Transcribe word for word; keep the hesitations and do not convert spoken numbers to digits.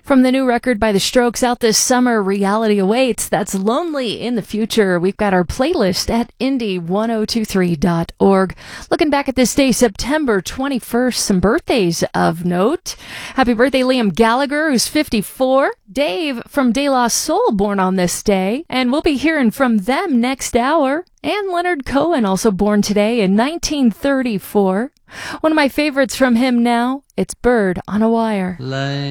From the new record by The Strokes out this summer, Reality Awaits. That's Lonely in the Future. We've got our playlist at indie ten twenty-three dot org. Looking back at this day, September twenty-first, some birthdays of note. Happy birthday, Liam Gallagher, who's fifty-four. Dave from De La Soul, born on this day. And we'll be hearing from them next hour. And Leonard Cohen, also born today in nineteen thirty-four. One of my favorites from him now, it's Bird on a Wire.